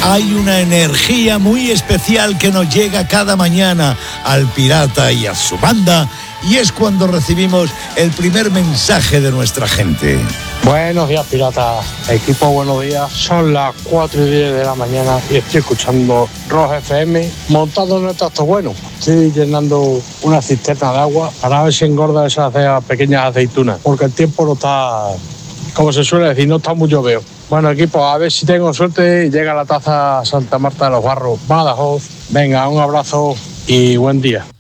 Hay una energía muy especial que nos llega cada mañana al pirata y a su banda, y es cuando recibimos el primer mensaje de nuestra gente. Buenos días, pirata. Equipo, buenos días. Son las 4:10 de la mañana y estoy escuchando Rock FM montado en el tractor. Bueno, estoy llenando una cisterna de agua para ver si engorda esas pequeñas aceitunas, porque el tiempo no está, como se suele decir, no está muy lloveo. Bueno, equipo, a ver si tengo suerte y llega la taza Santa Marta de los Barros, Badajoz. Venga, un abrazo y buen día.